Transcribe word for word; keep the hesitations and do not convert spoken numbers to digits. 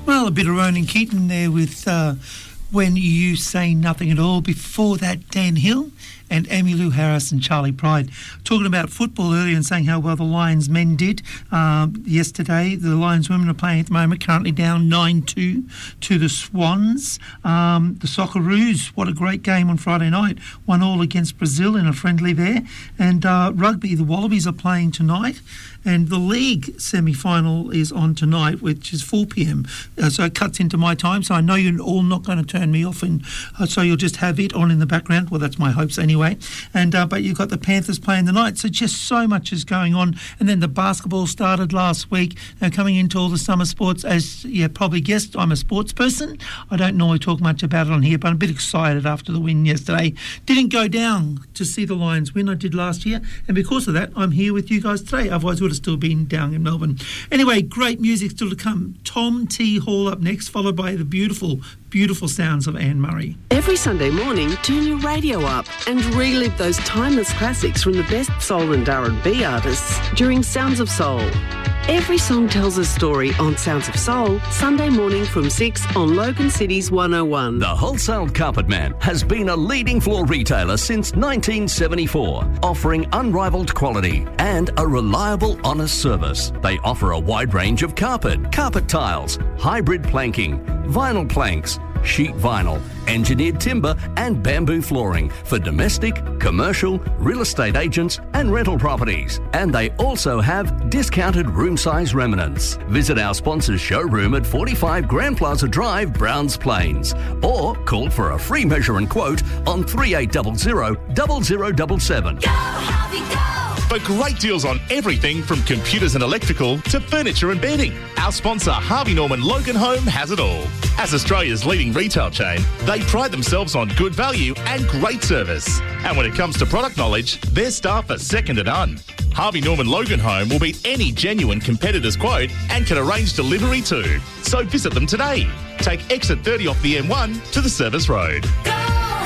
Well, a bit of Ronan Keating there with uh, When You Say Nothing at All. Before that, Dan Hill and Emmylou Harris and Charlie Pride. Talking about football earlier and saying how well the Lions men did um, yesterday. The Lions women are playing at the moment, currently down nine two to the Swans. Um, the Socceroos, what a great game on Friday night. One all against Brazil in a friendly there. And uh, rugby, the Wallabies are playing tonight. And the league semi-final is on tonight, which is four p.m. Uh, so it cuts into my time. So I know you're all not going to turn me off, and uh, so you'll just have it on in the background. Well, that's my hopes anyway. And uh, but you've got the Panthers playing tonight. So just so much is going on. And then the basketball started last week. Uh, coming into all the summer sports, as you probably guessed, I'm a sports person. I don't normally talk much about it on here, but I'm a bit excited after the win yesterday. Didn't go down to see the Lions win. I did last year, and because of that, I'm here with you guys today. Otherwise, I would have still been down in Melbourne. Anyway, great music still to come. Tom T. Hall up next, followed by the beautiful, beautiful sounds of Anne Murray. Every Sunday morning, turn your radio up and relive those timeless classics from the best soul and R and B artists during Sounds of Soul. Every song tells a story on Sounds of Soul, Sunday morning from six on Logan City's one oh one. The Wholesale Carpet Man has been a leading floor retailer since nineteen seventy-four, offering unrivaled quality and a reliable, honest service. They offer a wide range of carpet, carpet tiles, hybrid planking, vinyl planks, sheet vinyl, engineered timber and bamboo flooring for domestic, commercial, real estate agents and rental properties. And they also have discounted room size remnants. Visit our sponsor's showroom at forty-five Grand Plaza Drive, Browns Plains, or call for a free measure and quote on three eight zero zero, zero zero seven seven. Go, Harvey, go! For great deals on everything from computers and electrical to furniture and bedding, our sponsor Harvey Norman Logan Home has it all. As Australia's leading retail chain, they pride themselves on good value and great service. And when it comes to product knowledge, their staff are second to none. Harvey Norman Logan Home will beat any genuine competitor's quote and can arrange delivery too. So visit them today. Take exit thirty off the M one to the Service Road. Go!